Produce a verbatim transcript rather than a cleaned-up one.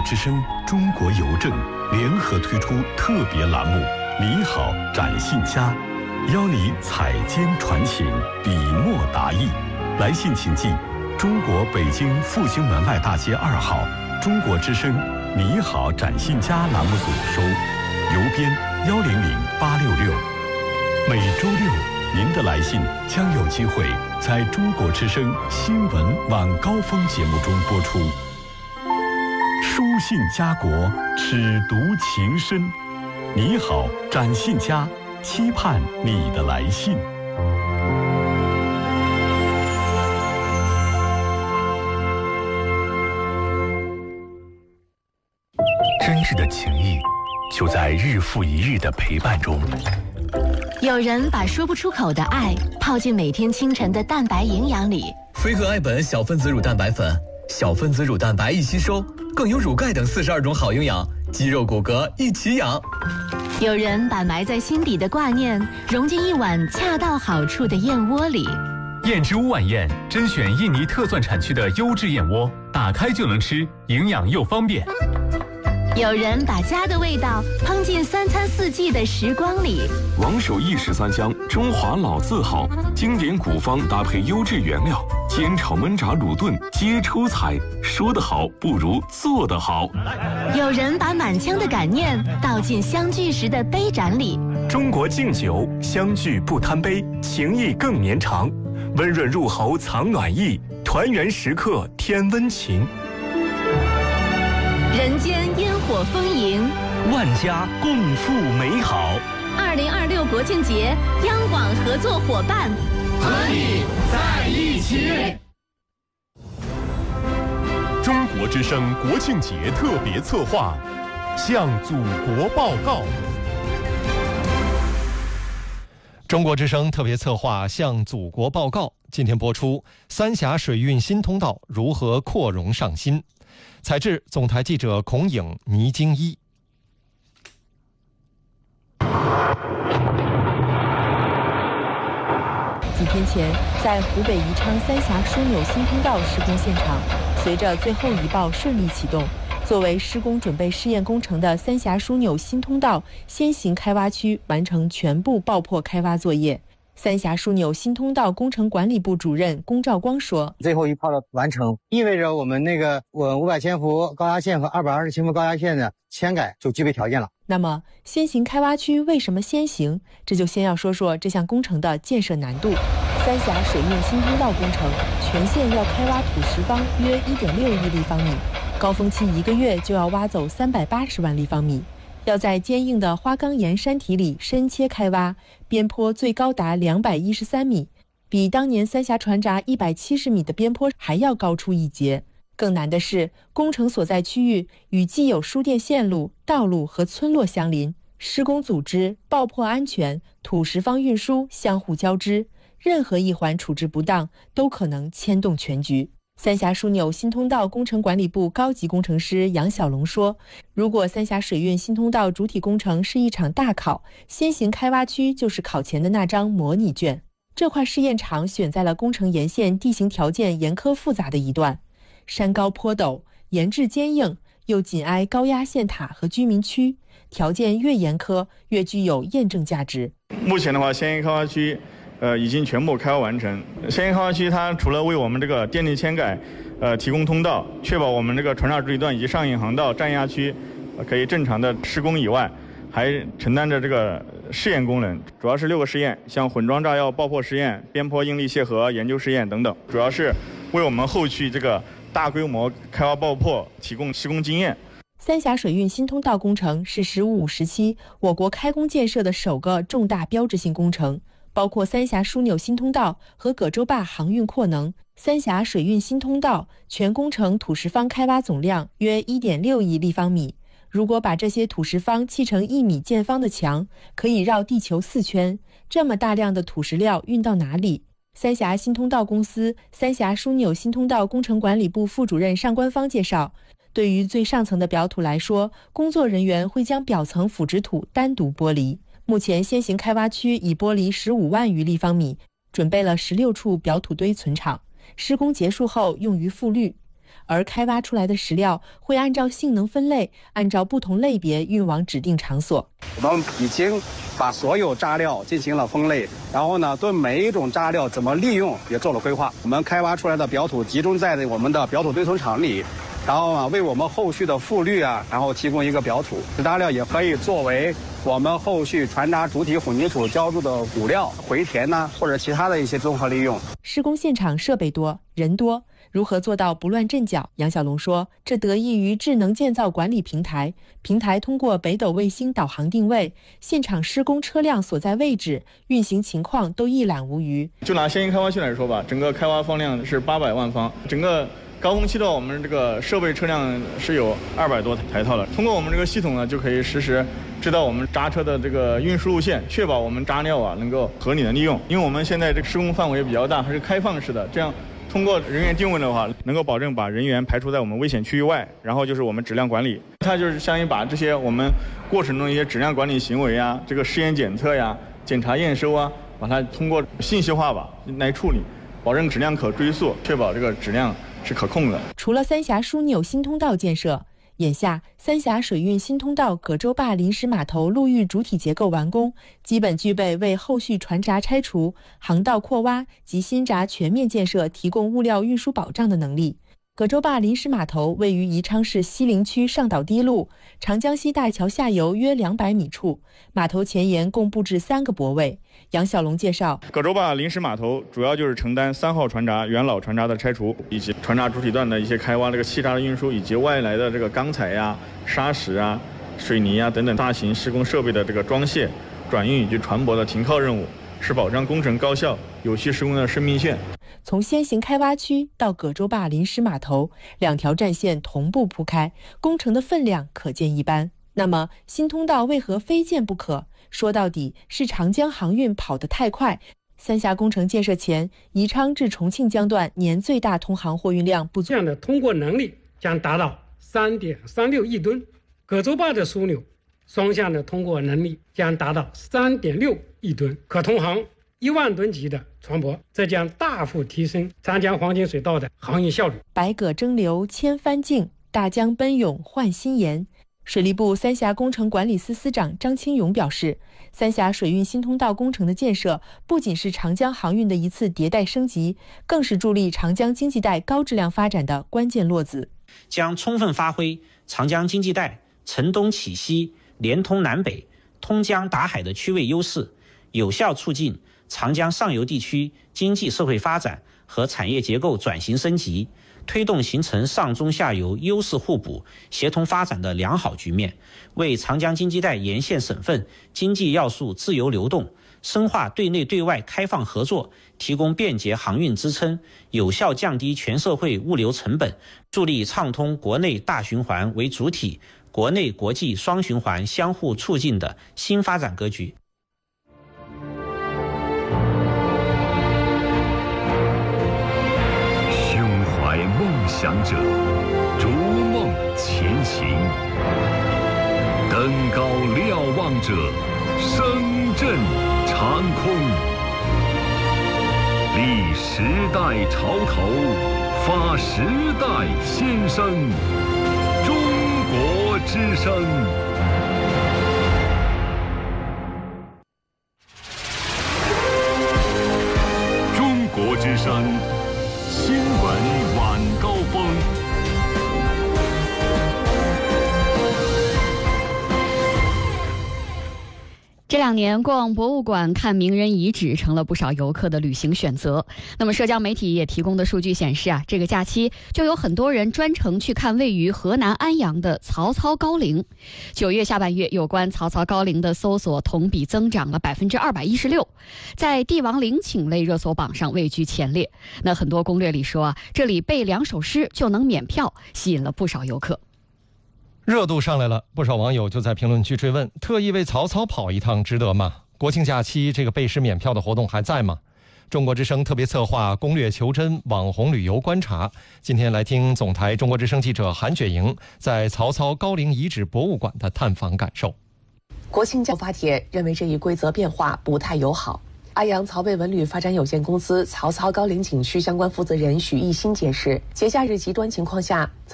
之声、中国邮政联合推出特别栏目《你好，展信佳》，邀你采笺传情，笔墨达意。来信请寄中国北京复兴门外大街二号中国之声《你好，展信佳》栏目组收，邮编幺零零八六六。每周六，您的来信将有机会在中国之声新闻晚高峰节目中播出。书信家国，尺读情深。你好，展信佳，期盼你的来信。 真挚的情谊，就在日复一日的陪伴中。 有人把说不出口的爱泡进每天清晨的蛋白营养里。 飞鹤爱本小分子乳蛋白粉，小分子乳蛋白易吸收，更有乳钙等四十二种好营养，肌肉骨骼一起养。 有人把埋在心底的挂念融进一碗恰到好处的燕窝里。 燕之屋晚宴甄选印尼特蒜产区的优质燕窝，打开就能吃，营养又方便。 有人把家的味道烹进三餐四季的时光里。 王守义十三香，中华老字号，经典古方搭配优质原料，煎炒焖炸卤炖皆出彩。说得好不如做得好。 有人把满腔的感念倒进相聚时的杯盏里。 中国敬酒，相聚不贪杯，情谊更绵长。温润入喉藏暖意，团圆时刻添温情。 人间烟火丰盈， 万家共赴美好。 二零二六国庆节，央广合作伙伴和你在一起。 中国之声国庆节特别策划，向祖国报告。 中国之声特别策划向祖国报告，今天播出三峡水运新通道如何扩容上新。采制总台记者孔颖、倪京一。 几天前，在湖北宜昌三峡枢纽新通道施工现场，随着最后一爆顺利启动，作为施工准备试验工程的三峡枢纽新通道先行开挖区完成全部爆破开挖作业。三峡枢纽新通道工程管理部主任龚兆光说：“ 最后一炮的完成，意味着我们那个我五百千伏高压线和二百二十千伏高压线的嵌改就具备条件了。” 那么，先行开挖区为什么先行？这就先要说说这项工程的建设难度。三峡水运新通道工程全线要开挖土石方约 一点六亿立方米，高峰期一个月就要挖走三百八十万立方米。要在坚硬的花岗岩山体里深切开挖，边坡最高达两百一十三米，比当年三峡船闸一百七十米的边坡还要高出一截。更难的是，工程所在区域与既有输电线路、道路和村落相邻，施工组织、爆破安全、土石方运输相互交织，任何一环处置不当，都可能牵动全局。三峡枢纽新通道工程管理部高级工程师杨小龙说：“如果三峡水运新通道主体工程是一场大考，先行开挖区就是考前的那张模拟卷。这块试验场选在了工程沿线地形条件严苛复杂的一段，山高坡陡，岩质坚硬，又紧挨高压线塔和居民区，条件越严苛，越具有验证价值。 目前的话，先行开挖区。”呃，已经全部开挖完成。先行开挖区它除了为我们这个电力嵌改，呃，提供通道，确保我们这个船闸主体段以及上引航道、占压区，呃、可以正常的施工以外，还承担着这个试验功能。主要是六个试验，像混装炸药爆破试验、边坡应力楔合研究试验等等，主要是为我们后续这个大规模开挖爆破提供施工经验。 三峡水运新通道工程是“十五五”时期我国开工建设的首个重大标志性工程。包括三峡枢纽新通道和葛洲坝航运扩能。三峡水运新通道全工程土石方开挖总量约 一点六亿立方米。如果把这些土石方砌成一米见方的墙，可以绕地球四圈。这么大量的土石料运到哪里？三峡新通道公司三峡枢纽新通道工程管理部副主任尚官方介绍，对于最上层的表土来说，工作人员会将表层腐殖土单独剥离。目前先行开挖区已剥离十五万余立方米，准备了十六处表土堆存场，施工结束后用于复滤。 而开挖出来的石料会按照性能分类，按照不同类别运往指定场所。 我们已经把所有渣料进行了分类，然后呢，对每一种渣料怎么利用也做了规划。我们开挖出来的表土集中在我们的表土堆存场里，然后啊，为我们后续的复滤啊，然后提供一个表土。渣料也可以作为我们后续船渣主体混凝土浇筑的骨料、回填呐、啊，或者其他的一些综合利用。 施工现场设备多，人多。如何做到不乱阵脚？杨小龙说，这得益于智能建造管理平台，平台通过北斗卫星导航定位，现场施工车辆所在位置、运行情况都一览无余。 就拿先行开挖区来说吧，整个开挖方量是八百万方，整个高峰期的我们这个设备车辆是有二百多台套的。通过我们这个系统呢，就可以实时知道我们渣车的这个运输路线，确保我们渣料啊能够合理的利用。因为我们现在这个施工范围比较大，还是开放式的，这样通过人员定位的话，能够保证把人员排除在我们危险区域外。然后就是我们质量管理，它就是相当于把这些我们过程中一些质量管理行为啊，这个试验检测呀、检查验收啊，把它通过信息化吧来处理，保证质量可追溯，确保这个质量是可控的。 除了三峡枢纽新通道建设，眼下三峡水运新通道葛洲坝临时码头陆域主体结构完工，基本具备为后续船闸拆除、航道扩挖及新闸全面建设提供物料运输保障的能力。葛洲坝临时码头位于宜昌市西陵区上岛堤路长江西大桥下游约两百米处，码头前沿共布置三个泊位。杨小龙介绍， 葛洲坝临时码头主要就是承担三号船闸元老船闸的拆除，以及船闸主体段的一些开挖、这个气闸的运输，以及外来的这个钢材呀、砂石啊、水泥啊等等大型施工设备的这个装卸、转运以及船舶的停靠任务，是保障工程高效、有序施工的生命线。 从先行开挖区到葛洲坝临时码头，两条战线同步铺开，工程的分量可见一斑。那么新通道为何非建不可？说到底是长江航运跑得太快。三峡工程建设前，宜昌至重庆江段年最大通航货运量不足， 这样的通过能力将达到 三点三六亿吨。葛洲坝的枢纽双向的通过能力将达到 三点六亿吨，可通航一万吨级的船舶，这将大幅提升长江黄金水道的航运效率。 百舸争流千帆竞，大江奔涌换新颜。水利部三峡工程管理司司长张清勇表示，三峡水运新通道工程的建设不仅是长江航运的一次迭代升级，更是助力长江经济带高质量发展的关键落子， 将充分发挥长江经济带承东启西、连通南北、通江达海的区位优势，有效促进长江上游地区经济社会发展和产业结构转型升级，推动形成上中下游优势互补、协同发展的良好局面，为长江经济带沿线省份经济要素自由流动、深化对内对外开放合作提供便捷航运支撑，有效降低全社会物流成本，助力畅通国内大循环为主体、国内国际双循环相互促进的新发展格局。 梦想者逐梦前行，登高瞭望者声震长空，立时代潮头，发时代先声。中国之声。中国之声新闻晚高峰。 这两年逛博物馆看名人遗址成了不少游客的旅行选择。那么社交媒体也提供的数据显示啊，这个假期就有很多人专程去看位于河南安阳的曹操高陵。九月下半月，有关曹操高陵的搜索同比增长了百分之二百一十六，在帝王陵寝类热搜榜上位居前列。那很多攻略里说啊，这里背两首诗就能免票，吸引了不少游客。 热度上来了，不少网友就在评论区追问：特意为曹操跑一趟值得吗？国庆假期这个背诗免票的活动还在吗？中国之声特别策划攻略求真网红旅游观察，今天来听总台中国之声记者韩雪莹在曹操高陵遗址博物馆的探访感受。 国庆假发帖认为这一规则变化不太友好。 安阳曹贝文旅发展有限公司曹操高陵景区相关负责人许艺新解释，节假日极端情况下，